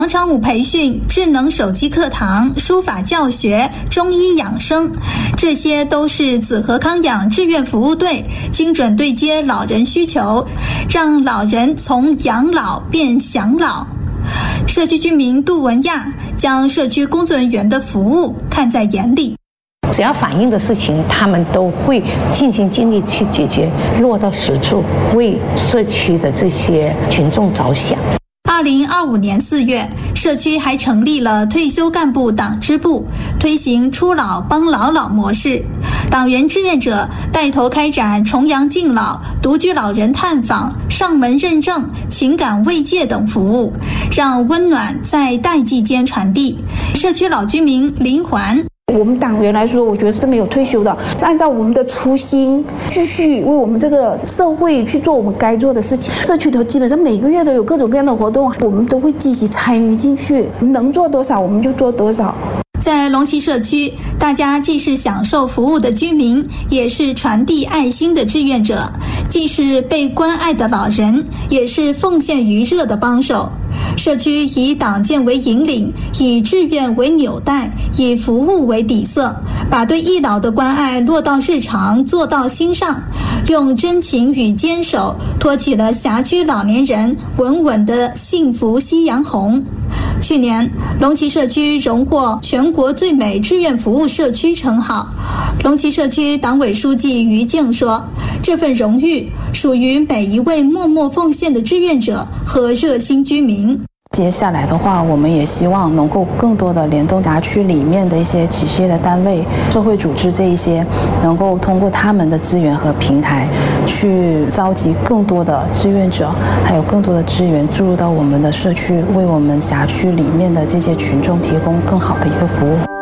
广场舞培训、智能手机课堂、书法教学、中医养生，这些都是紫河康养志愿服务队精准对接老人需求，让老人从养老变享老。社区居民杜文亚将社区工作人员的服务看在眼里， 只要反映的事情，他们都会尽心尽力去解决，落到实处，为社区的这些群众着想。 2025年4月，社区还成立了退休干部党支部，推行初老帮老老模式。党员志愿者带头开展重阳敬老、独居老人探访、上门认证、情感慰藉等服务，让温暖在代际间传递。社区老居民林环。 我们党员来说，我觉得是没有退休的，是按照我们的初心，继续为我们这个社会去做我们该做的事情。社区头基本上每个月都有各种各样的活动，我们都会积极参与进去，能做多少我们就做多少。 在龙崎社区，大家既是享受服务的居民，也是传递爱心的志愿者，既是被关爱的老人，也是奉献余热的帮手。社区以党建为引领，以志愿为纽带，以服务为底色，把对益老的关爱落到日常，做到心上，用真情与坚守托起了辖区老年人稳稳的幸福夕阳红。去年，龙崎社区荣获全国最美志愿服务社区称号。龙崎社区党委书记于静说，这份荣誉属于每一位默默奉献的志愿者和热心居民。 接下来的话，我们也希望能够更多的联动辖区里面的一些企事业的单位、社会组织这一些，能够通过他们的资源和平台，去召集更多的志愿者，还有更多的资源注入到我们的社区，为我们辖区里面的这些群众提供更好的一个服务。